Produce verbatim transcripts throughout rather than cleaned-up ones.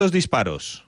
Los disparos.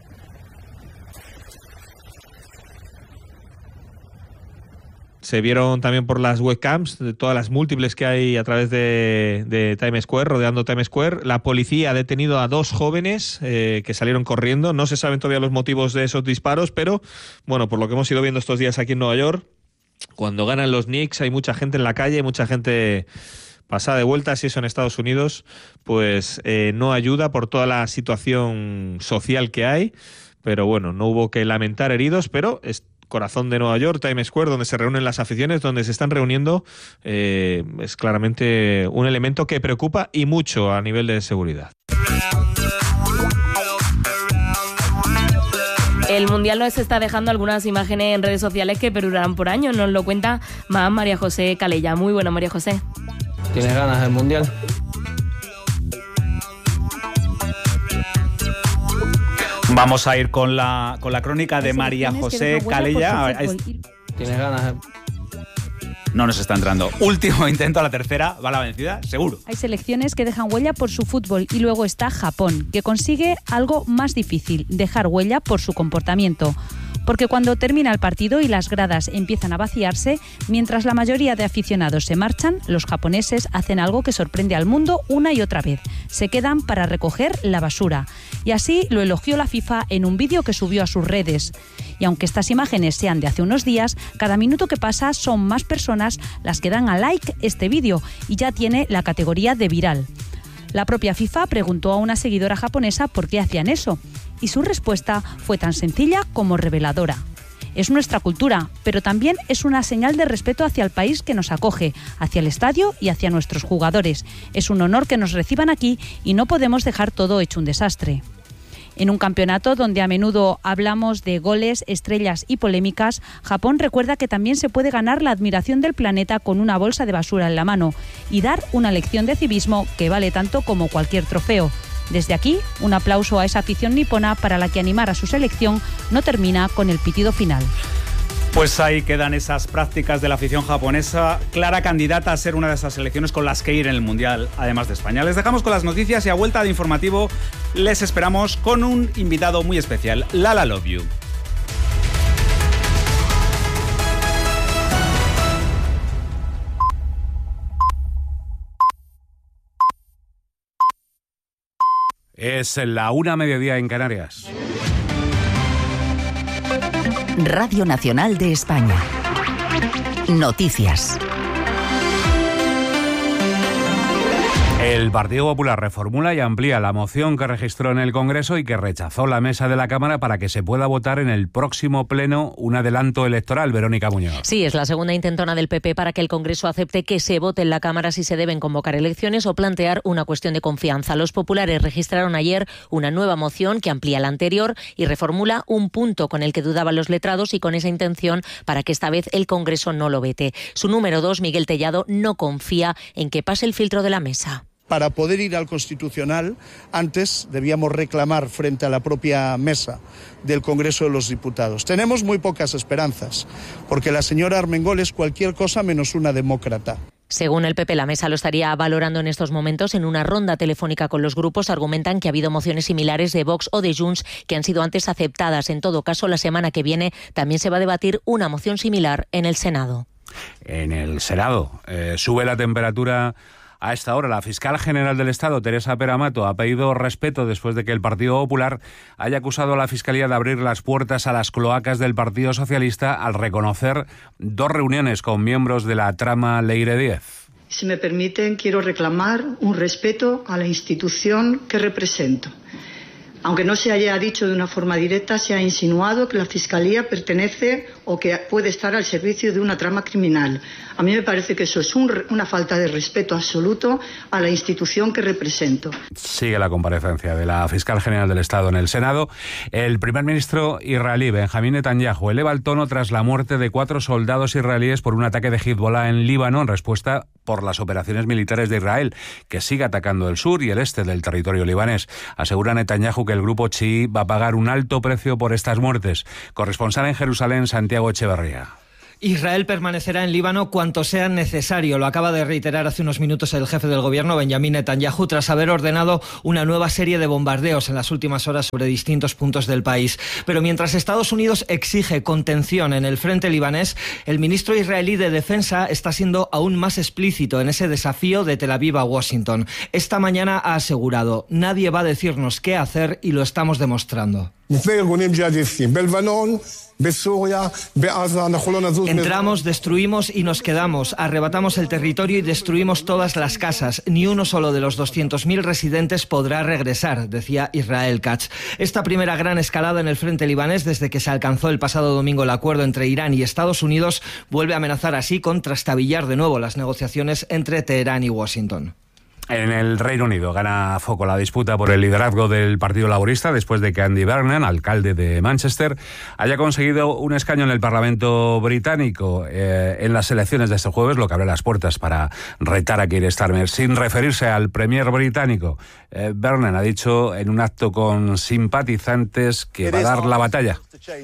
Se vieron también por las webcams de todas las múltiples que hay a través de, de Times Square, rodeando Times Square. La policía ha detenido a dos jóvenes eh, que salieron corriendo. No se saben todavía los motivos de esos disparos, pero bueno, por lo que hemos ido viendo estos días aquí en Nueva York, cuando ganan los Knicks hay mucha gente en la calle, mucha gente pasada de vuelta. Si eso en Estados Unidos, pues eh, no ayuda por toda la situación social que hay. Pero bueno, no hubo que lamentar heridos, pero es corazón de Nueva York, Times Square, donde se reúnen las aficiones, donde se están reuniendo, eh, es claramente un elemento que preocupa y mucho a nivel de seguridad. El Mundial nos está dejando algunas imágenes en redes sociales que perdurarán por años. Nos lo cuenta más María José Calella. Muy bueno, María José. ¿Tienes ganas del Mundial? Vamos a ir con la, con la crónica de María José Calella. ¿Tienes ganas? No nos está entrando. Último intento a la tercera. ¿Va la vencida? Seguro. Hay selecciones que dejan huella por su fútbol y luego está Japón, que consigue algo más difícil, dejar huella por su comportamiento. Porque cuando termina el partido y las gradas empiezan a vaciarse, mientras la mayoría de aficionados se marchan, los japoneses hacen algo que sorprende al mundo una y otra vez. Se quedan para recoger la basura. Y así lo elogió la FIFA en un vídeo que subió a sus redes. Y aunque estas imágenes sean de hace unos días, cada minuto que pasa son más personas las que dan a like este vídeo y ya tiene la categoría de viral. La propia FIFA preguntó a una seguidora japonesa por qué hacían eso, y su respuesta fue tan sencilla como reveladora. Es nuestra cultura, pero también es una señal de respeto hacia el país que nos acoge, hacia el estadio y hacia nuestros jugadores. Es un honor que nos reciban aquí y no podemos dejar todo hecho un desastre. En un campeonato donde a menudo hablamos de goles, estrellas y polémicas, Japón recuerda que también se puede ganar la admiración del planeta con una bolsa de basura en la mano y dar una lección de civismo que vale tanto como cualquier trofeo. Desde aquí, un aplauso a esa afición nipona para la que animar a su selección no termina con el pitido final. Pues ahí quedan esas prácticas de la afición japonesa, clara candidata a ser una de esas selecciones con las que ir en el Mundial, además de España. Les dejamos con las noticias y a vuelta de informativo les esperamos con un invitado muy especial, Lala Love You. Es la una mediodía en Canarias. Radio Nacional de España. Noticias. El Partido Popular reformula y amplía la moción que registró en el Congreso y que rechazó la mesa de la Cámara para que se pueda votar en el próximo pleno un adelanto electoral. Verónica Muñoz. Sí, es la segunda intentona del P P para que el Congreso acepte que se vote en la Cámara si se deben convocar elecciones o plantear una cuestión de confianza. Los populares registraron ayer una nueva moción que amplía la anterior y reformula un punto con el que dudaban los letrados y con esa intención para que esta vez el Congreso no lo vete. Su número dos, Miguel Tellado, no confía en que pase el filtro de la mesa. Para poder ir al Constitucional, antes debíamos reclamar frente a la propia mesa del Congreso de los Diputados. Tenemos muy pocas esperanzas, porque la señora Armengol es cualquier cosa menos una demócrata. Según el P P, la mesa lo estaría valorando en estos momentos. En una ronda telefónica con los grupos argumentan que ha habido mociones similares de Vox o de Junts que han sido antes aceptadas. En todo caso, la semana que viene también se va a debatir una moción similar en el Senado. En el Senado eh, sube la temperatura. A esta hora, la fiscal general del Estado, Teresa Peramato, ha pedido respeto después de que el Partido Popular haya acusado a la Fiscalía de abrir las puertas a las cloacas del Partido Socialista al reconocer dos reuniones con miembros de la trama Leire diez. Si me permiten, quiero reclamar un respeto a la institución que represento. Aunque no se haya dicho de una forma directa, se ha insinuado que la Fiscalía pertenece o que puede estar al servicio de una trama criminal. A mí me parece que eso es un, una falta de respeto absoluto a la institución que represento. Sigue la comparecencia de la fiscal general del Estado en el Senado. El primer ministro israelí, Benjamín Netanyahu, eleva el tono tras la muerte de cuatro soldados israelíes por un ataque de Hezbollah en Líbano en respuesta por las operaciones militares de Israel, que sigue atacando el sur y el este del territorio libanés. Asegura Netanyahu que el grupo chií va a pagar un alto precio por estas muertes. Corresponsal en Jerusalén, Santiago Echeverría. Israel permanecerá en Líbano cuanto sea necesario. Lo acaba de reiterar hace unos minutos el jefe del gobierno, Benjamín Netanyahu, tras haber ordenado una nueva serie de bombardeos en las últimas horas sobre distintos puntos del país. Pero mientras Estados Unidos exige contención en el frente libanés, el ministro israelí de Defensa está siendo aún más explícito en ese desafío de Tel Aviv a Washington. Esta mañana ha asegurado: nadie va a decirnos qué hacer y lo estamos demostrando. Entramos, destruimos y nos quedamos. Arrebatamos el territorio y destruimos todas las casas. Ni uno solo de los doscientos mil residentes podrá regresar, decía Israel Katz. Esta primera gran escalada en el frente libanés desde que se alcanzó el pasado domingo el acuerdo entre Irán y Estados Unidos vuelve a amenazar así con trastabillar de nuevo las negociaciones entre Teherán y Washington. En el Reino Unido gana foco la disputa por el liderazgo del Partido Laborista después de que Andy Burnham, alcalde de Manchester, haya conseguido un escaño en el Parlamento británico eh, en las elecciones de este jueves, lo que abre las puertas para retar a Keir Starmer. Sin referirse al premier británico, eh, Burnham ha dicho en un acto con simpatizantes que va a dar la batalla.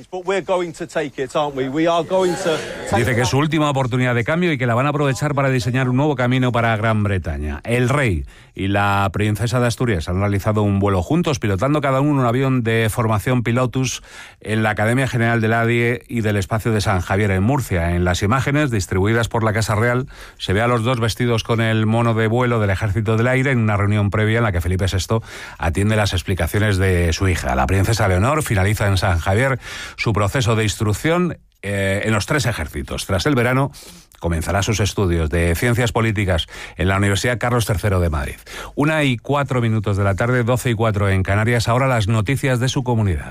Dice que es su última oportunidad de cambio y que la van a aprovechar para diseñar un nuevo camino para Gran Bretaña. El rey y la princesa de Asturias han realizado un vuelo juntos, pilotando cada uno un avión de formación Pilotus en la Academia General del A D I E y del Espacio de San Javier en Murcia. En las imágenes distribuidas por la Casa Real se ve a los dos vestidos con el mono de vuelo del Ejército del Aire en una reunión previa en la que Felipe sexto atiende las explicaciones de su hija. La princesa Leonor finaliza en San Javier su proceso de instrucción eh, en los tres ejércitos. Tras el verano comenzará sus estudios de Ciencias Políticas en la Universidad Carlos tercero de Madrid. Una y cuatro minutos de la tarde, doce y cuatro en Canarias. Ahora las noticias de su comunidad.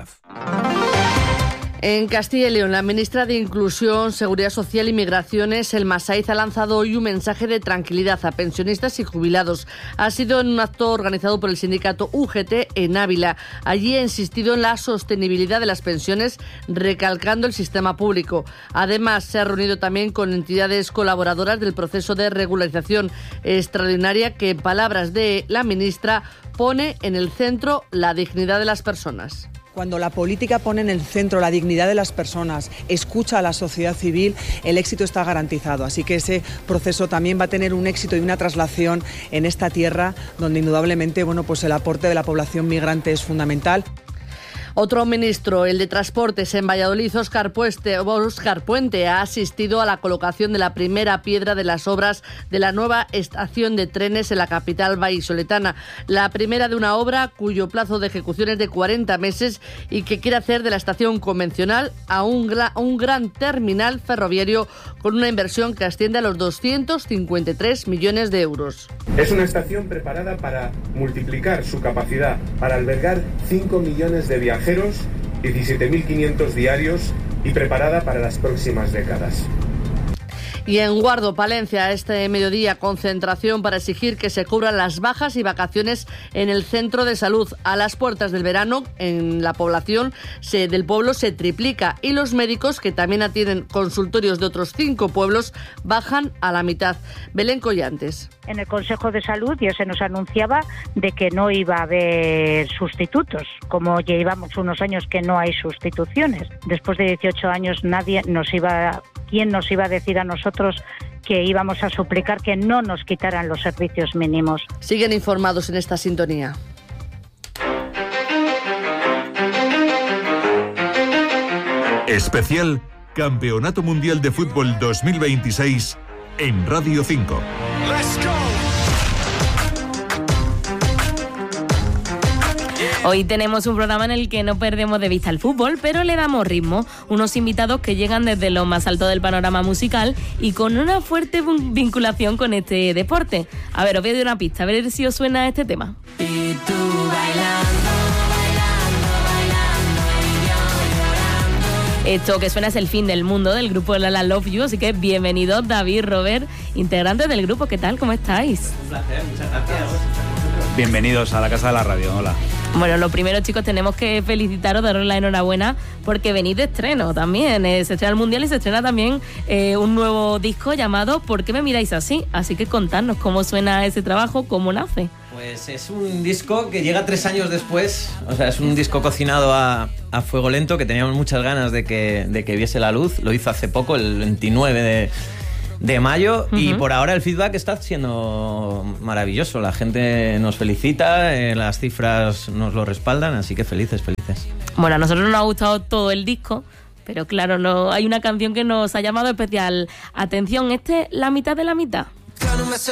En Castilla y León, la ministra de Inclusión, Seguridad Social y Migraciones, Elma Saiz, ha lanzado hoy un mensaje de tranquilidad a pensionistas y jubilados. Ha sido en un acto organizado por el sindicato U G T en Ávila. Allí ha insistido en la sostenibilidad de las pensiones, recalcando el sistema público. Además, se ha reunido también con entidades colaboradoras del proceso de regularización extraordinaria que, en palabras de la ministra, pone en el centro la dignidad de las personas. Cuando la política pone en el centro la dignidad de las personas, escucha a la sociedad civil, el éxito está garantizado. Así que ese proceso también va a tener un éxito y una traslación en esta tierra, donde indudablemente, bueno, pues el aporte de la población migrante es fundamental. Otro ministro, el de Transportes en Valladolid, Óscar Puente, Óscar Puente, ha asistido a la colocación de la primera piedra de las obras de la nueva estación de trenes en la capital vallisoletana. La primera de una obra cuyo plazo de ejecución es de cuarenta meses y que quiere hacer de la estación convencional a un, gra, un gran terminal ferroviario con una inversión que asciende a los doscientos cincuenta y tres millones de euros. Es una estación preparada para multiplicar su capacidad, para albergar cinco millones de viajeros, diecisiete mil quinientos diarios y preparada para las próximas décadas. Y en Guardo, Palencia, este mediodía, concentración para exigir que se cubran las bajas y vacaciones en el centro de salud. A las puertas del verano, en la población se, del pueblo se triplica y los médicos, que también atienden consultorios de otros cinco pueblos, bajan a la mitad. Belén Collantes. En el Consejo de Salud ya se nos anunciaba de que no iba a haber sustitutos, como ya llevamos unos años que no hay sustituciones. Después de dieciocho años nadie nos iba, ¿quién nos iba a decir a nosotros que íbamos a suplicar que no nos quitaran los servicios mínimos? Siguen informados en esta sintonía. Especial Campeonato Mundial de Fútbol dos mil veintiséis en Radio cinco. Hoy tenemos un programa en el que no perdemos de vista el fútbol, pero le damos ritmo. Unos invitados que llegan desde lo más alto del panorama musical y con una fuerte vinculación con este deporte. A ver, os voy a dar una pista, a ver si os suena este tema. Y tú bailando, bailando, bailando, y yo llorando. Esto que suena es El fin del mundo, del grupo La La Love You, así que bienvenidos David, Robert, integrantes del grupo. ¿Qué tal? ¿Cómo estáis? Un placer, muchas gracias. Bienvenidos a la Casa de la Radio, hola. Bueno, lo primero, chicos, tenemos que felicitaros, daros la enhorabuena, porque venís de estreno también. Eh, se estrena el Mundial y se estrena también eh, un nuevo disco llamado ¿Por qué me miráis así? Así que contadnos cómo suena ese trabajo, cómo nace. Pues es un disco que llega tres años después, o sea, es un disco cocinado a, a fuego lento, que teníamos muchas ganas de que, de que viese la luz. Lo hizo hace poco, el veintinueve de, de mayo, uh-huh. y por ahora el feedback está siendo maravilloso. La gente nos felicita, eh, las cifras nos lo respaldan, así que felices, felices. Bueno, a nosotros nos ha gustado todo el disco, pero claro, no, hay una canción que nos ha llamado especial atención. Este, La mitad de la mitad.